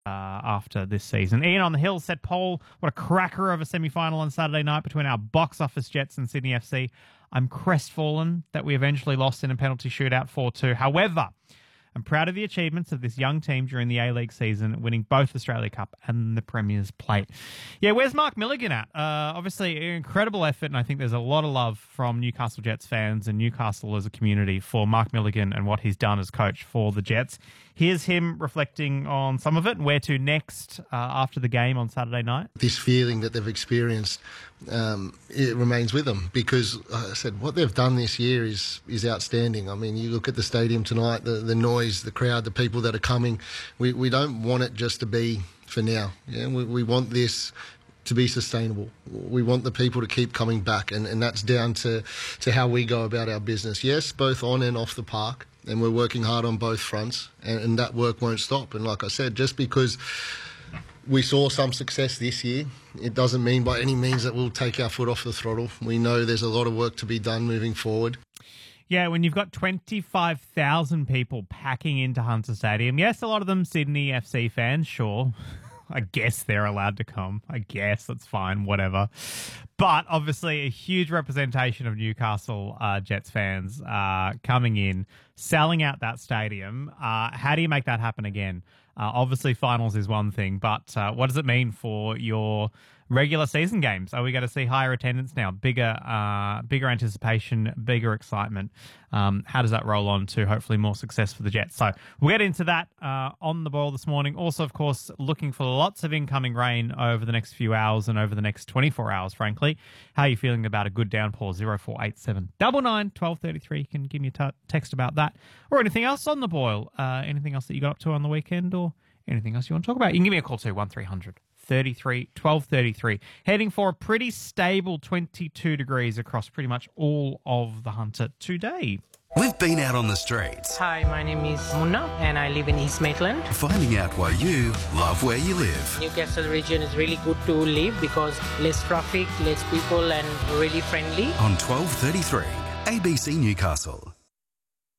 after this season. Ian on the Hill said, Paul, what a cracker of a semi-final on Saturday night between our box office Jets and Sydney FC. I'm crestfallen that we eventually lost in a penalty shootout 4-2. However, I'm proud of the achievements of this young team during the A-League season, winning both Australia Cup and the Premier's Plate. Yeah, where's Mark Milligan at? Obviously, incredible effort, and I think there's a lot of love from Newcastle Jets fans and Newcastle as a community for Mark Milligan and what he's done as coach for the Jets. Here's him reflecting on some of it and where to next after the game on Saturday night. This feeling that they've experienced, it remains with them because, like I said, what they've done this year is outstanding. I mean, you look at the stadium tonight, the noise, the crowd, the people that are coming. We don't want it just to be for now. Yeah? We want this to be sustainable. We want the people to keep coming back, and that's down to how we go about our business. Yes, both on and off the park, and we're working hard on both fronts, and that work won't stop. And like I said, just because we saw some success this year, it doesn't mean by any means that we'll take our foot off the throttle. We know there's a lot of work to be done moving forward. Yeah, when you've got 25,000 people packing into Hunter Stadium, yes, a lot of them Sydney FC fans, sure. I guess they're allowed to come. I guess that's fine, whatever. But obviously a huge representation of Newcastle Jets fans coming in, selling out that stadium. How do you make that happen again? Obviously finals is one thing, but what does it mean for your regular season games? Are we going to see higher attendance now? Bigger anticipation, bigger excitement. How does that roll on to hopefully more success for the Jets? So we'll get into that on the boil this morning. Also, of course, looking for lots of incoming rain over the next few hours and over the next 24 hours, frankly. How are you feeling about a good downpour? 0487 99 1233. You can give me a text about that or anything else on the boil. Anything else that you got up to on the weekend or anything else you want to talk about? You can give me a call too, 1300 33 1233. Heading for a pretty stable 22 degrees across pretty much all of the Hunter today. We've been out on the streets. Hi, my name is Munna and I live in East Maitland. Finding out why you love where you live. Newcastle region is really good to live because less traffic, less people and really friendly. On 1233, ABC Newcastle.